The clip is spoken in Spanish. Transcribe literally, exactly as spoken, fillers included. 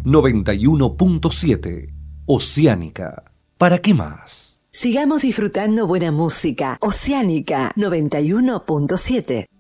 noventa y uno punto siete. Oceánica. ¿Para qué más? Sigamos disfrutando buena música. Oceánica noventa y uno punto siete.